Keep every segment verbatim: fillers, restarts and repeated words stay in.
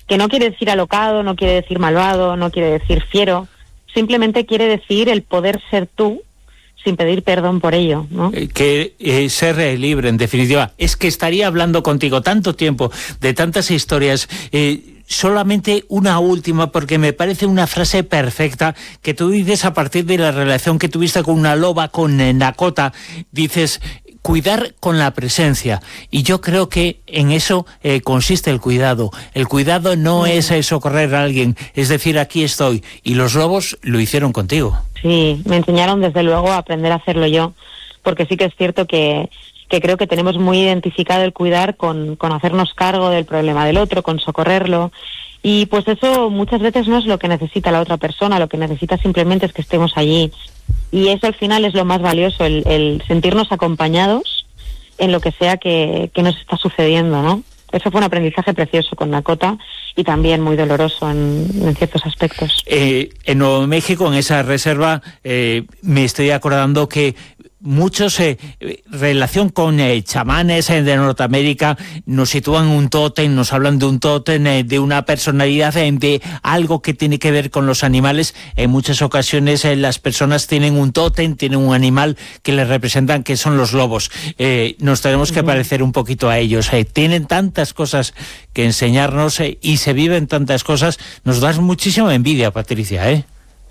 que no quiere decir alocado, no quiere decir malvado, no quiere decir fiero, simplemente quiere decir el poder ser tú sin pedir perdón por ello, ¿no? Eh, que eh, ser eh, libre, en definitiva. Es que estaría hablando contigo tanto tiempo de tantas historias. Eh, solamente una última, porque me parece una frase perfecta que tú dices a partir de la relación que tuviste con una loba, con eh, Nakota. Dices, cuidar con la presencia, y yo creo que en eso eh, consiste el cuidado. El cuidado no sí. es eh, socorrer a alguien, es decir, aquí estoy, y los lobos lo hicieron contigo. Sí, me enseñaron desde luego a aprender a hacerlo yo, porque sí que es cierto que, que creo que tenemos muy identificado el cuidar con, con hacernos cargo del problema del otro, con socorrerlo, y pues eso muchas veces no es lo que necesita la otra persona, lo que necesita simplemente es que estemos allí. Y eso al final es lo más valioso, el, el sentirnos acompañados en lo que sea que, que nos está sucediendo, ¿no? Eso fue un aprendizaje precioso con Nakota y también muy doloroso en, en ciertos aspectos. Eh, en Nuevo México, en esa reserva, eh, me estoy acordando que muchos, eh, relación con eh, chamanes eh, de Norteamérica, nos sitúan un tótem, nos hablan de un tótem, eh, de una personalidad, eh, de algo que tiene que ver con los animales. En muchas ocasiones eh, las personas tienen un tótem, tienen un animal que les representan, que son los lobos. Eh, nos tenemos que parecer un poquito a ellos. Eh, tienen tantas cosas que enseñarnos eh, y se viven tantas cosas. Nos das muchísima envidia, Patricia, ¿eh?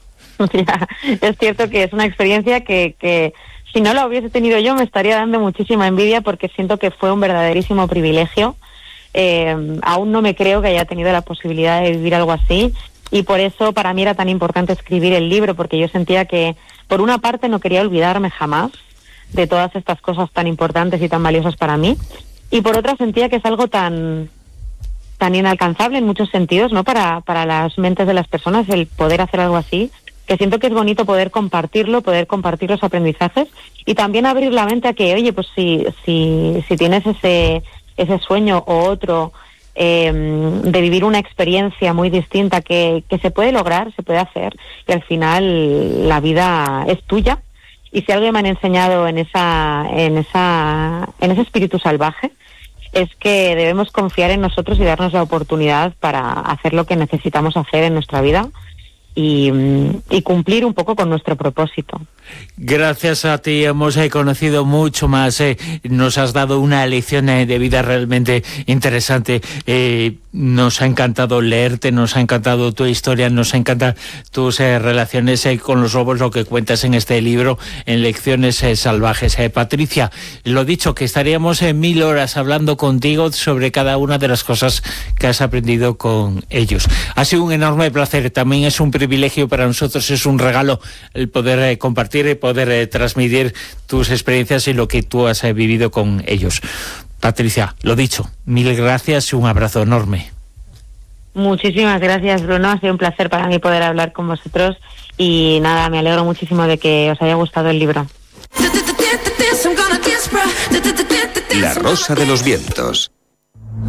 Ya, es cierto que es una experiencia que... que... si no la hubiese tenido yo me estaría dando muchísima envidia, porque siento que fue un verdaderísimo privilegio. Eh, aún no me creo que haya tenido la posibilidad de vivir algo así, y por eso para mí era tan importante escribir el libro, porque yo sentía que por una parte no quería olvidarme jamás de todas estas cosas tan importantes y tan valiosas para mí, y por otra sentía que es algo tan tan inalcanzable en muchos sentidos, ¿no? Para, para las mentes de las personas el poder hacer algo así, que siento que es bonito poder compartirlo, poder compartir los aprendizajes y también abrir la mente a que, oye, pues si si si tienes ese ese sueño o otro eh, de vivir una experiencia muy distinta, que, que se puede lograr, se puede hacer, y al final la vida es tuya. Y si algo me han enseñado en esa en esa en ese espíritu salvaje, es que debemos confiar en nosotros y darnos la oportunidad para hacer lo que necesitamos hacer en nuestra vida. Y, y cumplir un poco con nuestro propósito. Gracias a ti hemos eh, conocido mucho más, eh, nos has dado una lección eh, de vida realmente interesante. Eh, nos ha encantado leerte, nos ha encantado tu historia, nos encantan tus eh, relaciones eh, con los lobos, lo que cuentas en este libro, en Lecciones eh, Salvajes. Eh, Patricia, lo dicho, que estaríamos en mil horas hablando contigo sobre cada una de las cosas que has aprendido con ellos. Ha sido un enorme placer, también es un privilegio para nosotros, es un regalo el poder eh, compartir y poder eh, transmitir tus experiencias y lo que tú has eh, vivido con ellos. Patricia, lo dicho, mil gracias y un abrazo enorme. Muchísimas gracias, Bruno, ha sido un placer para mí poder hablar con vosotros y nada, me alegro muchísimo de que os haya gustado el libro. La Rosa de los Vientos.